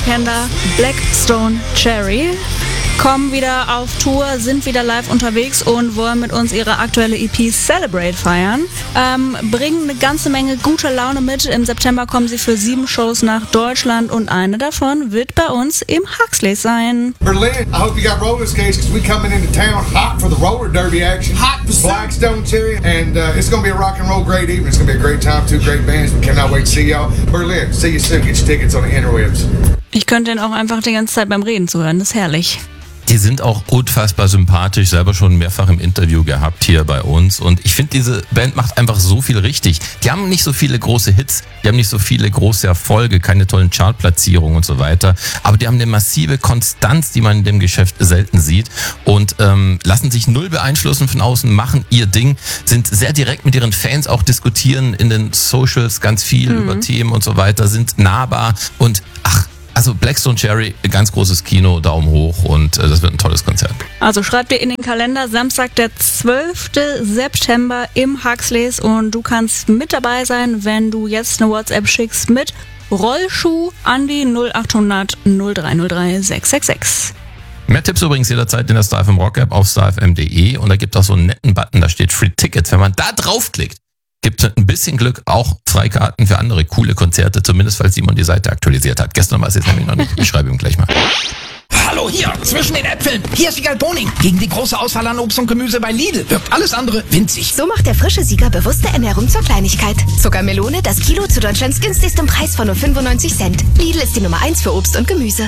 Panda, Blackstone Cherry kommen wieder auf Tour, sind wieder live unterwegs und wollen mit uns ihre aktuelle EP Celebrate feiern. Bringen eine ganze Menge gute Laune mit. Im September kommen sie für 7 Shows nach Deutschland und eine davon wird bei uns im Huxleys sein. Berlin, I hope you got roller skates because we coming into town hot for the roller derby action. Hot Blackstone Cherry, and it's going to be a rock and roll great evening. It's going to be a great time. 2 great bands. We cannot wait to see y'all. Berlin, see you soon. Get your tickets on the interwebs. Ich könnte denen auch einfach die ganze Zeit beim Reden zuhören. Das ist herrlich. Die sind auch unfassbar sympathisch, selber schon mehrfach im Interview gehabt hier bei uns. Und ich finde, diese Band macht einfach so viel richtig. Die haben nicht so viele große Hits, die haben nicht so viele große Erfolge, keine tollen Chartplatzierungen und so weiter. Aber die haben eine massive Konstanz, die man in dem Geschäft selten sieht. Und lassen sich null beeinflussen von außen, machen ihr Ding, sind sehr direkt mit ihren Fans, auch diskutieren in den Socials ganz viel über Themen und so weiter, sind nahbar und also Blackstone Cherry, ganz großes Kino, Daumen hoch und das wird ein tolles Konzert. Also schreib dir in den Kalender, Samstag der 12. September im Huxleys und du kannst mit dabei sein, wenn du jetzt eine WhatsApp schickst mit Rollschuh an die 0800 0303 666. Mehr Tipps übrigens jederzeit in der StarFM Rock App auf starfm.de und da gibt es auch so einen netten Button, da steht Free Tickets. Wenn man da draufklickt, gibt es ein bisschen Glück auch Freikarten für andere coole Konzerte, zumindest falls Simon die Seite aktualisiert hat. Gestern war es jetzt nämlich noch nicht. Ich schreibe ihm gleich mal. Hallo hier, zwischen den Äpfeln. Hier ist Wiegald Boning. Gegen die große Auswahl an Obst und Gemüse bei Lidl wirkt alles andere winzig. So macht der frische Sieger bewusste Ernährung zur Kleinigkeit. Zuckermelone, das Kilo zu Deutschlands günstigstem Preis von nur 95 Cent. Lidl ist die Nummer 1 für Obst und Gemüse.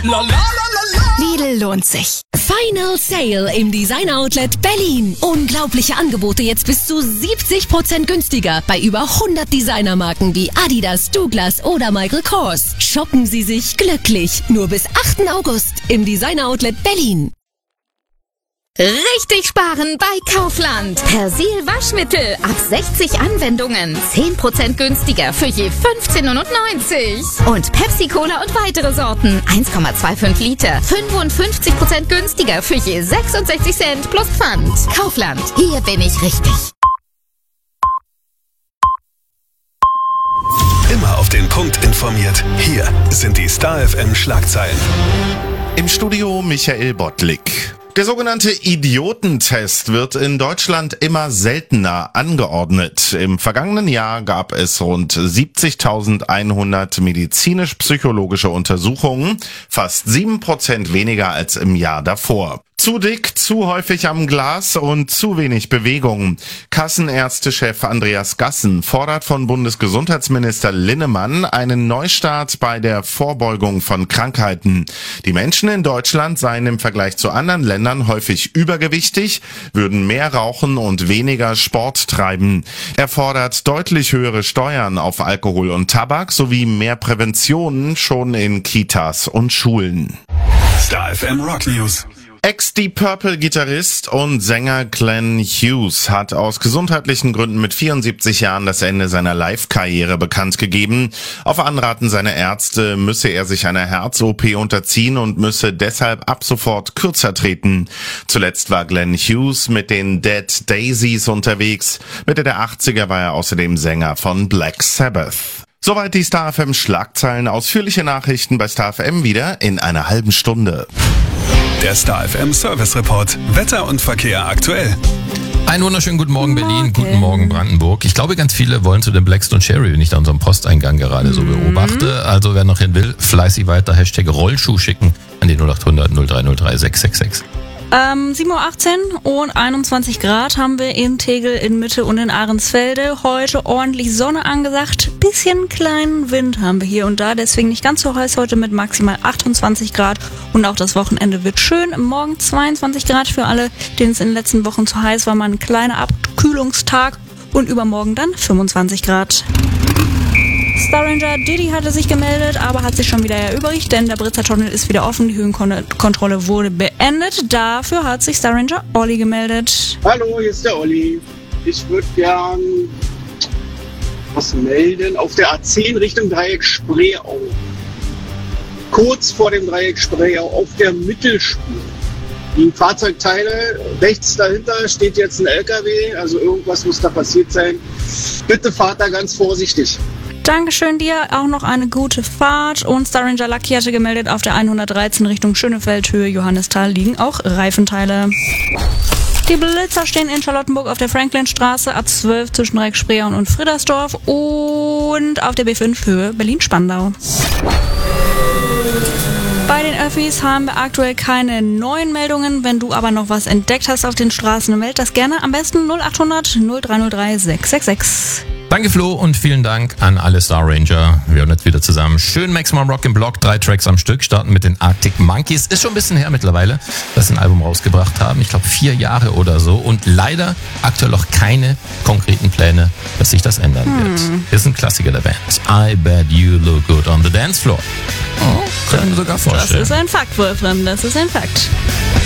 Lidl lohnt sich. Final Sale im Design Outlet Berlin. Unglaubliche Angebote jetzt bis zu 70% günstiger bei über 100 Designermarken wie Adidas, Douglas oder Michael Kors. Shoppen Sie sich glücklich. Nur bis 8. August im Design Outlet Berlin. Richtig sparen bei Kaufland. Persil Waschmittel ab 60 Anwendungen. 10% günstiger für je 15,99. Und Pepsi Cola und weitere Sorten. 1,25 Liter. 55% günstiger für je 66 Cent plus Pfand. Kaufland. Hier bin ich richtig. Immer auf den Punkt informiert. Hier sind die StarFM Schlagzeilen. Im Studio Michael Bottlik. Der sogenannte Idiotentest wird in Deutschland immer seltener angeordnet. Im vergangenen Jahr gab es rund 70.100 medizinisch-psychologische Untersuchungen, fast 7% weniger als im Jahr davor. Zu dick, zu häufig am Glas und zu wenig Bewegung. Kassenärztechef Andreas Gassen fordert von Bundesgesundheitsminister Linnemann einen Neustart bei der Vorbeugung von Krankheiten. Die Menschen in Deutschland seien im Vergleich zu anderen Ländern häufig übergewichtig, würden mehr rauchen und weniger Sport treiben. Er fordert deutlich höhere Steuern auf Alkohol und Tabak sowie mehr Prävention schon in Kitas und Schulen. StarFM Rock News. Ex-Deep Purple-Gitarrist und Sänger Glenn Hughes hat aus gesundheitlichen Gründen mit 74 Jahren das Ende seiner Live-Karriere bekannt gegeben. Auf Anraten seiner Ärzte müsse er sich einer Herz-OP unterziehen und müsse deshalb ab sofort kürzer treten. Zuletzt war Glenn Hughes mit den Dead Daisies unterwegs. Mitte der 80er war er außerdem Sänger von Black Sabbath. Soweit die StarFM Schlagzeilen. Ausführliche Nachrichten bei StarFM wieder in einer halben Stunde. Der StarFM Service Report. Wetter und Verkehr aktuell. Einen wunderschönen guten Morgen Berlin, guten Morgen Brandenburg. Ich glaube, ganz viele wollen zu dem Blackstone Cherry, wenn ich da unseren Posteingang gerade so beobachte. Also wer noch hin will, fleißig weiter Hashtag Rollschuh schicken an die 0800 0303 666. 7.18 Uhr und 21 Grad haben wir in Tegel, in Mitte und in Ahrensfelde. Heute ordentlich Sonne angesagt. Bisschen kleinen Wind haben wir hier und da. Deswegen nicht ganz so heiß heute mit maximal 28 Grad. Und auch das Wochenende wird schön. Morgen 22 Grad für alle, denen es in den letzten Wochen zu heiß war. Mal ein kleiner Abkühlungstag. Und übermorgen dann 25 Grad. Starranger Diddy hatte sich gemeldet, aber hat sich schon wieder erübrigt, denn der Britzer Tunnel ist wieder offen, die Höhenkontrolle wurde beendet. Dafür hat sich Starranger Olli gemeldet. Hallo, hier ist der Olli. Ich würde gern was melden auf der A10 Richtung Dreieck Spreeau. Kurz vor dem Dreieck Spreeau auf der Mittelspur. Die Fahrzeugteile, rechts dahinter steht jetzt ein LKW, also irgendwas muss da passiert sein. Bitte fahrt da ganz vorsichtig. Dankeschön dir, auch noch eine gute Fahrt. Und Star Ranger Lucky hatte gemeldet, auf der 113 Richtung Schönefeld, Höhe Johannisthal liegen auch Reifenteile. Die Blitzer stehen in Charlottenburg auf der Franklinstraße ab 12 zwischen Reichspreauen und Friedersdorf und auf der B5 Höhe Berlin-Spandau. Bei den Öffis haben wir aktuell keine neuen Meldungen. Wenn du aber noch was entdeckt hast auf den Straßen, meld das gerne. Am besten 0800 0303 666. Danke Flo und vielen Dank an alle Star Ranger. Wir hören jetzt wieder zusammen. Schön Maximum Rock im Block, 3 Tracks am Stück. Starten mit den Arctic Monkeys. Ist schon ein bisschen her mittlerweile, dass sie ein Album rausgebracht haben. Ich glaube 4 Jahre oder so. Und leider aktuell noch keine konkreten Pläne, dass sich das ändern wird. Ist ein Klassiker der Band. I bet you look good on the dance floor. Oh, können wir sogar vorstellen. Das ist ein Fakt, Wolfram. Das ist ein Fakt.